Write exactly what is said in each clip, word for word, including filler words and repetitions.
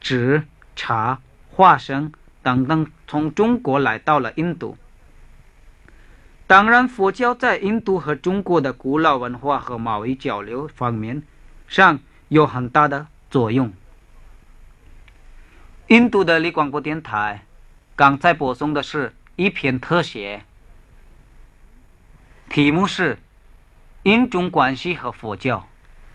纸、茶、花生等等从中国来到了印度。当然，佛教在印度和中国的古老文化和贸易交流方面上有很大的作用。印度的立广播电台刚才播送的是一篇特写，题目是印中关系和佛教。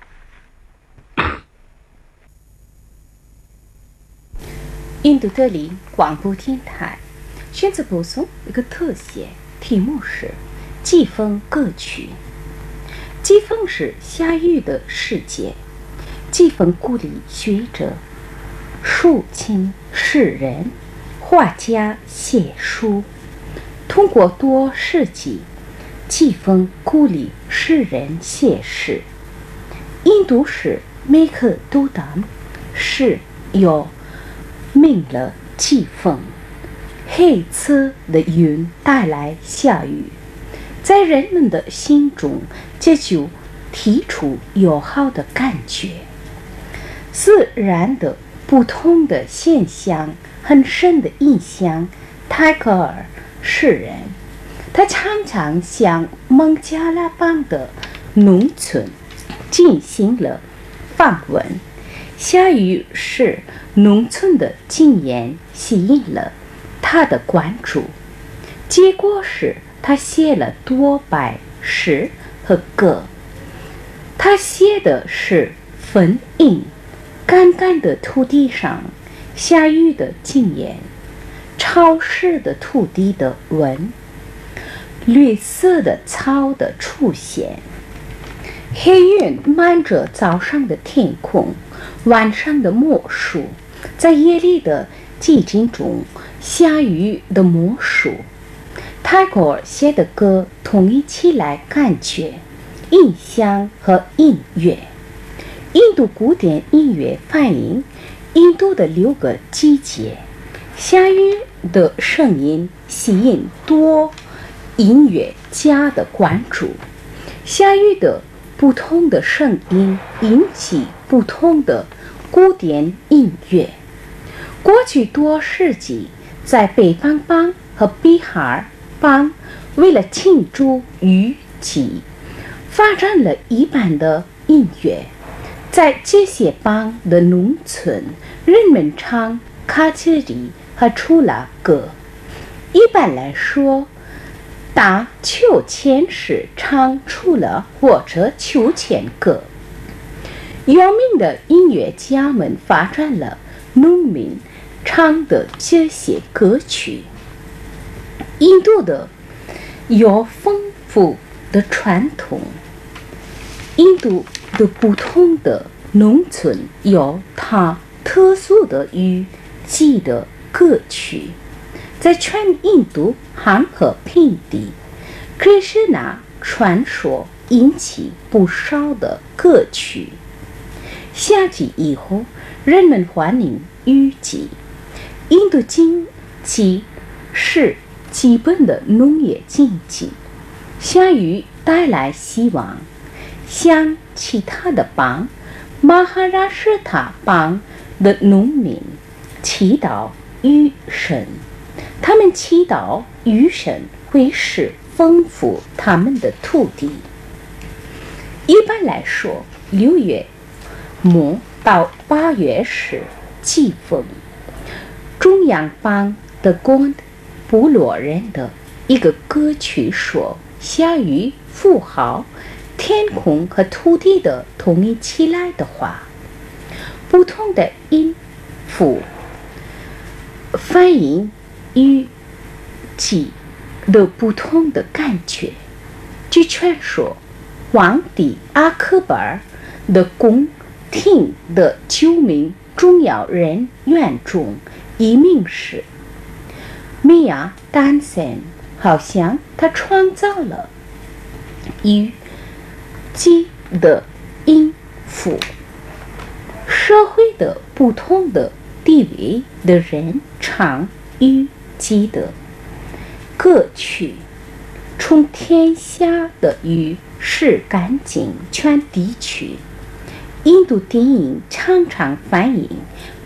印度的立广播电台现在播送一个特写，题目是季风歌曲。季风是下雨的世界，季风鼓励学者、抒情诗人、画家写书。通过多世纪，季风鼓励诗人写诗。印度是每个都当是有名了季风，黑色的云带来下雨，在人们的心中这就提出友好的感觉。自然的不同的现象很深的印象泰戈尔诗人，他常常向孟加拉邦的农村进行了访问。下雨是农村的经验吸引了他的关注，结果是他写了多拜诗和歌。他写的是坟茔，干干的土地上下雨的经验，潮湿的土地的纹，绿色的草的出现。黑云漫着早上的天空，晚上的魔术，在夜里的寂静中下雨的魔术。泰戈尔写的歌统一起来感觉印象和音乐。印度古典音乐反映印度的六个季节，下雨的声音吸引多音乐家的关注。下雨的不同的声音引起不同的古典音乐。过去多世纪，在北方邦和比哈邦，为了庆祝雨季，发展了一般的音乐。在这些邦的农村，人们唱卡切里和出拉歌。一般来说，大秋千时唱出了或者秋千歌。有名的音乐家们发展了农民唱的这些歌曲。印度的有丰富的传统，印度的不同的农村有它特殊的雨季的歌曲。在全印度汉和平地，krishna是那传说引起不少的歌曲。夏季以后，人们欢迎雨季。印度经济是基本的农业经济，下雨带来希望。像其他的邦，马哈拉施塔邦的农民祈祷雨神，他们祈祷雨神会使丰富他们的土地。一般来说，六月末到八月是季风。中央邦的贡部落人的一个歌曲说，下雨符号天空和土地的统一起来的话，不同的音符反映雨季的不同的感觉。据传说，皇帝阿克巴尔的宫廷的九名重要人员中，一名是米亚丹森，好像他创造了雨季的音符。社会的不同的地位的人唱雨季的歌曲。从天下的雨是干净全地区。印度电影常常反映